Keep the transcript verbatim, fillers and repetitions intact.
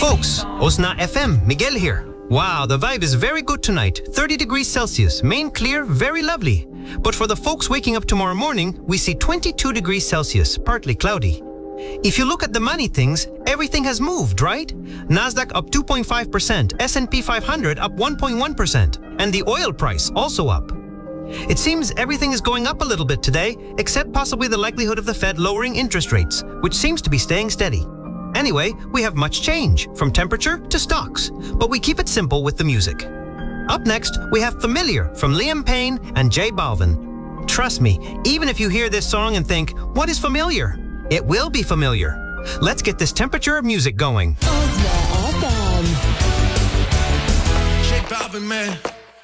Folks, Osna F M, Miguel here. Wow, the vibe is very good tonight. thirty degrees Celsius, main clear, very lovely. But for the folks waking up tomorrow morning, we see twenty-two degrees Celsius, partly cloudy. If you look at the money things, everything has moved, right? Nasdaq up two point five percent, S and P five hundred up one point one percent, and the oil price also up. It seems everything is going up a little bit today, except possibly the likelihood of the Fed lowering interest rates, which seems to be staying steady. Anyway, we have much change, from temperature to stocks, but we keep it simple with the music. Up next, we have Familiar from Liam Payne and J Balvin. Trust me, even if you hear this song and think, what is familiar? It will be familiar. Let's get this temperature of music going. Osna F M. J Balvin, man.